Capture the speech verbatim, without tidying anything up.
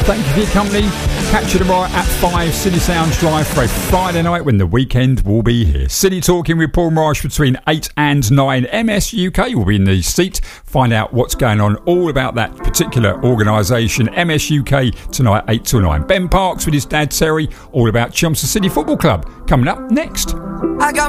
Thank you for your company. Catch you tomorrow at five, City Sounds Drive for a Friday night when the weekend will be here. City Talking with Paul Marsh between eight and nine. M S U K will be in the seat. Find out what's going on all about that particular organisation. M S U K tonight, eight till nine. Ben Parks with his dad Terry, all about Chelmsford City Football Club. Coming up next. I got